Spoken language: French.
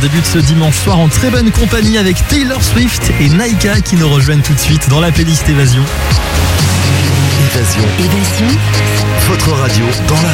débute ce dimanche soir en très bonne compagnie avec Taylor Swift et Naika qui nous rejoignent tout de suite dans la playlist Évasion. Évasion. Votre radio dans la